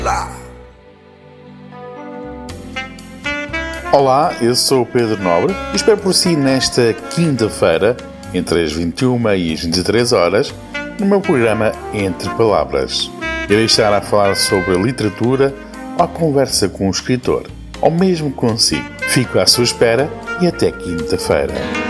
Olá, eu sou o Pedro Nobre e espero por si nesta quinta-feira, entre as 21 e as 23 horas, no meu programa Entre Palavras. Irei estar a falar sobre a literatura, ou a conversa com o escritor, ou mesmo consigo. Fico à sua espera e até quinta-feira.